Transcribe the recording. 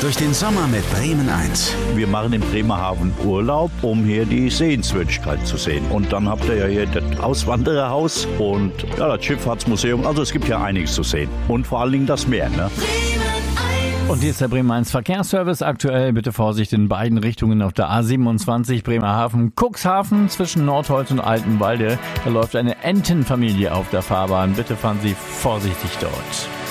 durch den Sommer mit Bremen 1. Wir machen in Bremerhaven Urlaub, um hier die Sehenswürdigkeit zu sehen. Und dann habt ihr ja hier das Auswandererhaus und ja, das Schifffahrtsmuseum. Also es gibt ja einiges zu sehen. Und vor allen Dingen das Meer, ne? Und hier ist der Bremen 1 Verkehrsservice. Aktuell bitte Vorsicht in beiden Richtungen auf der A27 Bremerhaven-Cuxhaven zwischen Nordholz und Altenwalde. Da läuft eine Entenfamilie auf der Fahrbahn. Bitte fahren Sie vorsichtig dort.